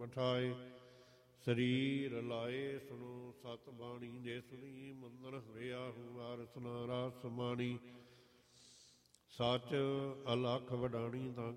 ਮਠਾਏ। ਸਰੀਰ ਲਾਏ ਸੁਣੋ ਸਤ ਬਾਣੀ, ਜੇ ਸੁਣੀ ਮੰਦਰ ਹਰਿਆ ਹੂੰ ਆਰਸ ਨਾ ਰਾਸ ਸਮਾਣੀ। ਸੱਚ ਅਲਖ ਵਡਾਣੀ ਤਾਂ